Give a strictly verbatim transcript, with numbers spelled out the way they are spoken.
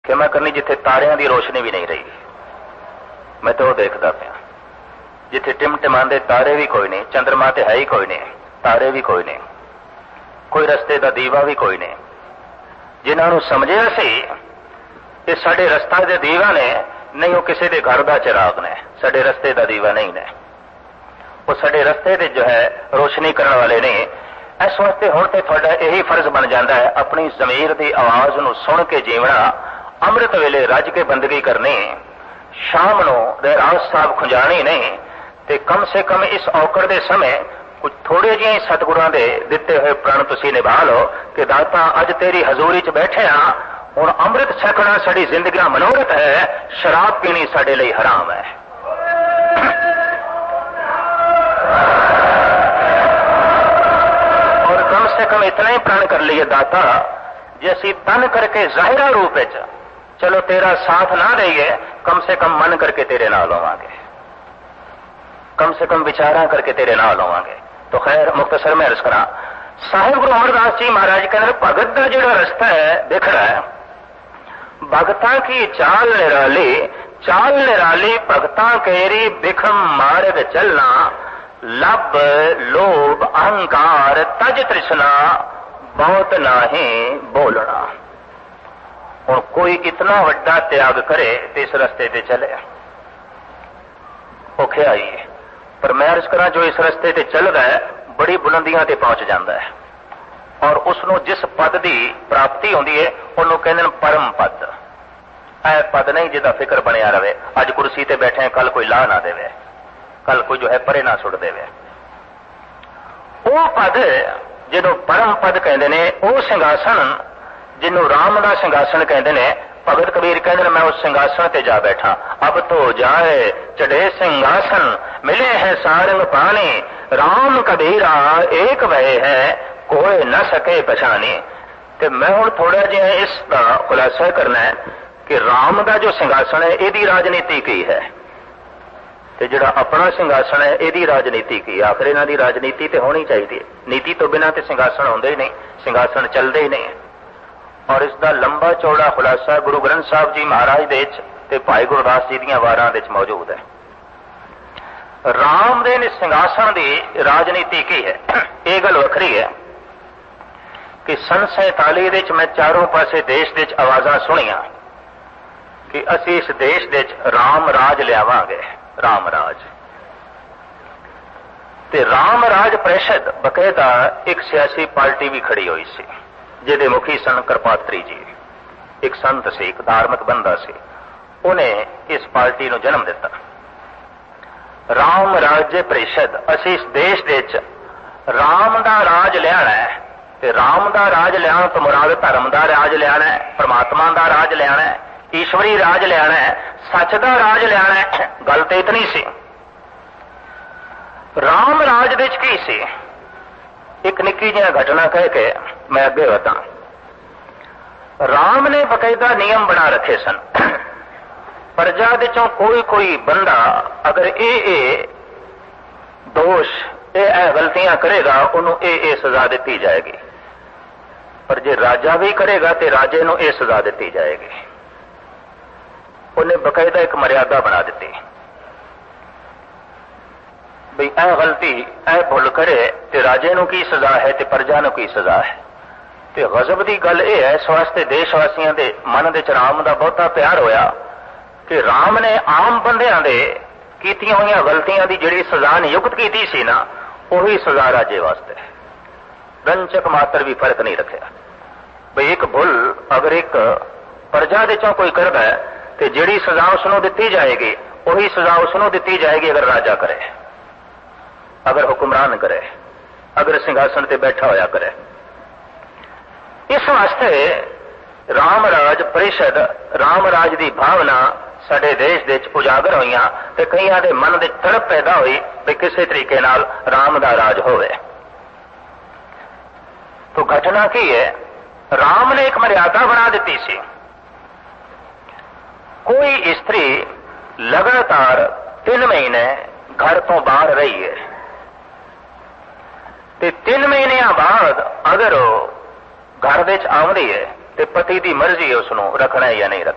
कि मैं करनी जिथे तारियां की रोशनी भी नहीं रही। मैं तो देखता पाया जिथे टिमटिमांदे तारे भी कोई नहीं, चंद्रमा तो है ही कोई नहीं, तारे भी कोई नहीं, कोई रस्ते का दीवा भी कोई नहीं। जिन्होंने समझिया सी कि साडे रस्ता दे दीवा ने, नहीं वो किसी के घर का चिराग ने, साडे रस्ते का दीवा नहीं ने, वो साडे रस्ते दे जो है रोशनी करने वाले नहीं। इस वास्ते हुण ते तुहाडा यही फर्ज बन जाता है अपनी ज़मीर की आवाज़ नूं सुन के जीवना, अमृत वेले रज के बंदगी करनी, शाम नूं रहरास साहब खुंजानी नहीं, ते कम से कम इस औकड़ के समय कुछ थोड़े जिहे ही सतगुरां दे दिते हुए प्रण तुसीं निभा लो कि दाता अज तेरी हजूरी च बैठे हाँ, हुण अमृत छकना साडी जिंदगी दा मनोरथ है, शराब पीनी साडे लई हराम है। और कम से कम इतना ही प्रण कर लिए दाता, जे असीं तन करके जाहिरा रूप विच चलो तेरा साथ ना देइए, कम से कम मन करके तेरे नाल होवांगे, कम से कम विचारा करके तेरे नाल होवांगे। तो खैर मुख्तसर में अर्ज करा, साहिब गुरु अमरदास जी महाराज कहते भगत का जो रास्ता है देखना है, भगतां की चाल निराली, चाल निराली भगतां केरी बिखम मार्ग चलना, लब लोभ अहंकार तज तृष्णा बहुत नाही बोलना। और कोई इतना वड्डा त्याग करे तो इस रस्ते ते चले, औखे आइए, पर मैं अर्ज करा जो इस रस्ते ते चल रहा है बड़ी बुलंदियां ते पहुंच जाता है, और उसनों जिस पद की प्राप्ति होती है उन्होंने कहते हैं परम पद। ऐ पद नहीं जिदा फिक्र बनया रहे, अज कुर्सी ते बैठे हैं कल कोई ला ना देवे, कल कोई जो है परे ना सुट देवे। वो पद जिन्हों परम पद कहते हैं, वो सिंघासन जिन्हों राम का सिंघासन कहते हैं। भगत कबीर कहते मैं उस सिंघासन ते जा बैठा, अब तो जाए चढ़े सिंघासन, मिले हैं सारंग पानी, राम कबीरा एक वहे है कोई न सके पछानी। ते मैं हुण थोड़ा जिहा इसका खुलासा करना है कि राम का जो सिंघासन है यदी राजनीति की है, ते जिहड़ा अपना सिंघासन है यदी राजनीति की। आखिर इन्हां दी राजनीति तो होनी चाहिए, नीति तो बिना तो सिंघासन होंदे ही नहीं, सिंघासन चलते ही नहीं। और इसका लंबा चौड़ा खुलासा गुरु ग्रंथ साहब जी महाराज दे ते भाई गुरदास जी दीयां वारां दे मौजूद है। राम दे सिंघासन की राजनीति की है, यह गल वखरी है कि सन सैताली दे मैं चारों पासे देश दे आवाज़ां सुनिया कि असी इस देश दे राम राज लियावांगे, राम राज। ते राम राज परिषद बकायदा एक सियासी पार्टी भी खड़ी हुई सी, जिहदे मुखी सन कृपात्री जी, एक संत से, एक धार्मिक बंदा से, उन्हें इस पार्टी को जन्म दिता। राम राज्य परिषद, असी इस देश दे राम दा राज लियाना है, ते राम दा राज लिया तो मुराद धर्म दा राज लियाना है, परमात्मा दा राज लियाना है, ईश्वरी राज लियाना है, सच दा राज लियाना है। गल तो इतनी सी। राम राज दे की सी, एक निक्की जी घटना कह के मैं अगे बता। राम ने बकायदा नियम बना रखे सन, प्रजा दे चों कोई कोई बंदा अगर ए ए दोष ए ए गलतियां करेगा उन्होंने ए ए सजा दी जाएगी, पर जे राजा भी करेगा तो राजे नूं ए सजा दी जाएगी। उन्हें बकायदा एक मर्यादा बना दी भी ए गलती ए भुल करे तो राजे नूं की सजा है तो प्रजा नूं की सजा है। तो गजब की गल यह है, इस वास्ते देशवासियों के मन के राम का बहुता प्यार होया कि राम ने आम बंदियां दे कीतियां हुई गलतियां की जिहड़ी सजा नियुक्त की सी ना, उही सजा राजे वास्ते, रंचक मात्र भी फर्क नहीं रखा। भाई एक भुल अगर एक प्रजा दे चों कोई करदा है तो जिहड़ी सजा उसनों दी जाएगी उही सजा उसनों दी जाएगी अगर राजा करे, अगर हुक्मरान करे, अगर सिंघासन ते बैठा होया करे। इस वास्ते राम राज परिषद, राम राज की भावना साडे देश दे उजागर हुई, ते कईयां दे मन दे तड़प पैदा हुई भी किसी तरीके नाल राम दा राज होवे। तो घटना की है, राम ने एक मर्यादा बना दी सी, कोई स्त्री लगातार तीन महीने घर तो बाहर रही है, ते तीन महीने बाद अगर घर विच आउंदी है तो पति की मर्जी है उसनों रखना है या नहीं रखना।